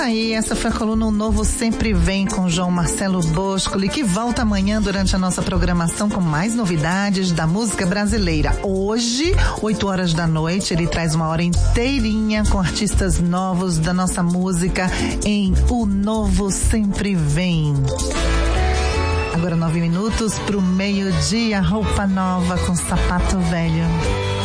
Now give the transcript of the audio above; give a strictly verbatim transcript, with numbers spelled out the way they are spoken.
aí, essa foi a coluna O Novo Sempre Vem com João Marcelo Boscoli, que volta amanhã durante a nossa programação com mais novidades da música brasileira. Hoje, oito horas da noite, ele traz uma hora inteirinha com artistas novos da nossa música em O Novo Sempre Vem. Agora nove minutos pro meio-dia, roupa nova com sapato velho.